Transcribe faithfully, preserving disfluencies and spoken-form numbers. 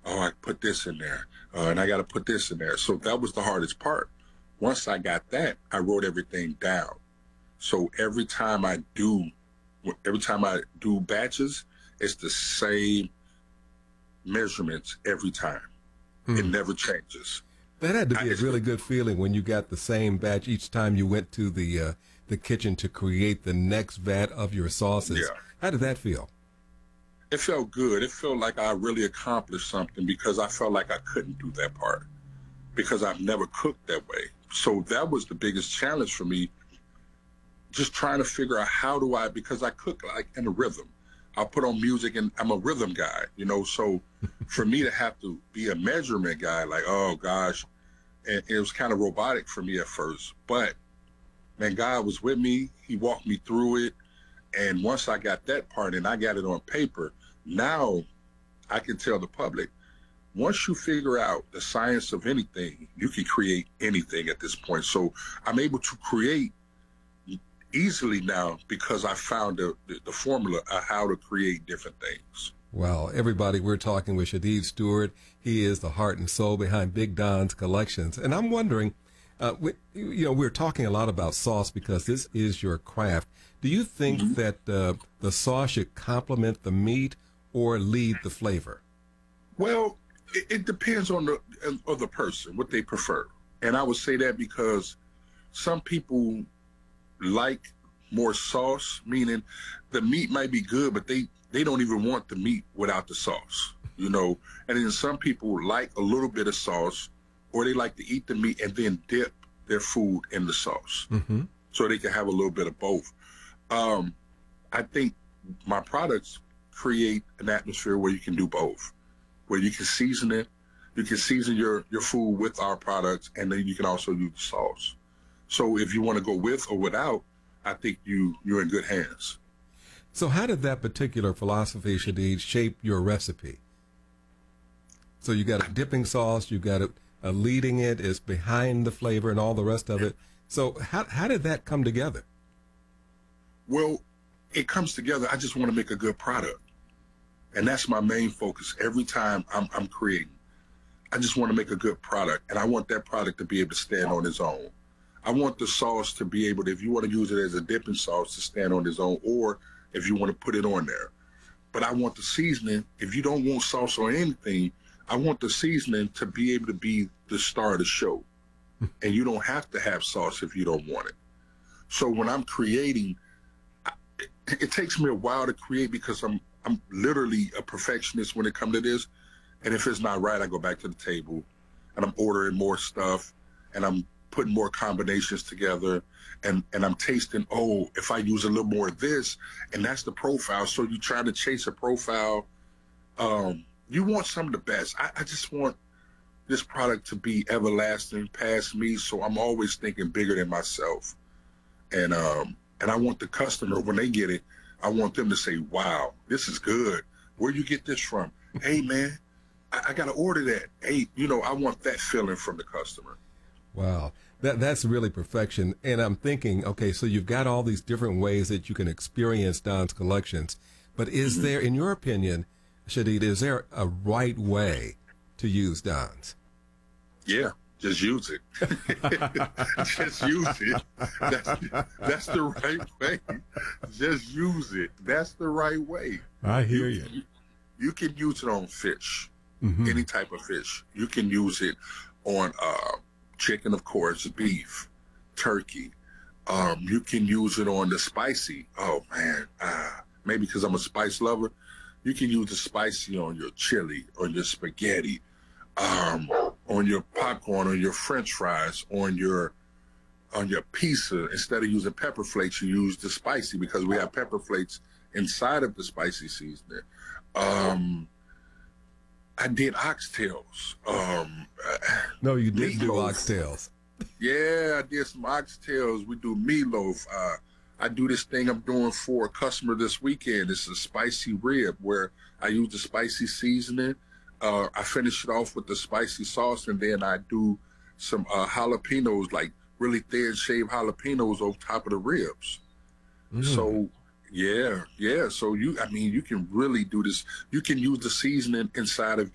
oh, I put this in there, uh, and I got to put this in there. So that was the hardest part. Once I got that, I wrote everything down. So every time I do, every time I do batches, it's the same measurements every time. Hmm. It never changes. That had to be I, a really good feeling when you got the same batch each time you went to the uh, the kitchen to create the next vat of your sauces. Yeah. How did that feel? It felt good. It felt like I really accomplished something because I felt like I couldn't do that part because I've never cooked that way. So that was the biggest challenge for me, just trying to figure out how do I, because I cook like in a rhythm. I'll put on music and I'm a rhythm guy, you know, so for me to have to be a measurement guy, like, oh gosh, and it was kind of robotic for me at first, but man, God was with me. He walked me through it. And once I got that part and I got it on paper, now I can tell the public, once you figure out the science of anything, you can create anything at this point. So I'm able to create easily now because I found the, the, the formula of how to create different things. Well, everybody, we're talking with Shadid Stewart. He is the heart and soul behind Big Don's Collections. And I'm wondering, uh, we, you know, we're talking a lot about sauce because this is your craft. Do you think mm-hmm. that uh, the sauce should complement the meat or lead the flavor? Well, it, it depends on the on the person, what they prefer. And I would say that because some people like more sauce, meaning the meat might be good, but they, they don't even want the meat without the sauce, you know. And then some people like a little bit of sauce, or they like to eat the meat and then dip their food in the sauce, mm-hmm. so they can have a little bit of both. Um, I think my products create an atmosphere where you can do both, where you can season it, you can season your, your food with our products, and then you can also use the sauce. So if you want to go with or without, I think you, you're in good hands. So how did that particular philosophy, Shadid, shape your recipe? So you got a dipping sauce, you got a, a leading it, it's behind the flavor and all the rest of it. So how how did that come together? Well, it comes together. I just want to make a good product. And that's my main focus every time I'm, I'm creating. I just want to make a good product, and I want that product to be able to stand on its own. I want the sauce to be able to, if you want to use it as a dipping sauce, to stand on its own, or if you want to put it on there. But I want the seasoning, if you don't want sauce or anything, I want the seasoning to be able to be the star of the show. And you don't have to have sauce if you don't want it. So when I'm creating, it, it takes me a while to create because I'm I'm literally a perfectionist when it comes to this. And if it's not right, I go back to the table and I'm ordering more stuff and I'm putting more combinations together, and, and I'm tasting, oh, if I use a little more of this, and that's the profile. So you try to chase a profile. Um, you want some of the best. I, I just want this product to be everlasting past me. So I'm always thinking bigger than myself. And, um, and I want the customer, when they get it, I want them to say, wow, this is good. Where you get this from? Hey, man, I, I got to order that. Hey, you know, I want that feeling from the customer. Wow. That that's really perfection. And I'm thinking, okay, so you've got all these different ways that you can experience Don's Collections. But is mm-hmm. there, in your opinion, Shadid, is there a right way to use Don's? Yeah, just use it. Just use it. That's, that's the right way. Just use it. That's the right way. I hear you. You, you can use it on fish, mm-hmm. any type of fish. You can use it on uh, chicken, of course, beef, turkey. Um, you can use it on the spicy. Oh, man. Uh, maybe because I'm a spice lover. You can use the spicy on your chili, on your spaghetti, um, on your popcorn, on your French fries, on your on your pizza. Instead of using pepper flakes, you use the spicy because we have pepper flakes inside of the spicy seasoning. Um, I did oxtails. Um, no, you didn't do oxtails. Yeah, I did some oxtails. We do meatloaf. Uh, I do this thing I'm doing for a customer this weekend. It's a spicy rib where I use the spicy seasoning. Uh, I finish it off with the spicy sauce, and then I do some uh, jalapenos, like really thin shaved jalapenos over top of the ribs. Mm. So, yeah, yeah. So you, I mean, you can really do this. You can use the seasoning inside of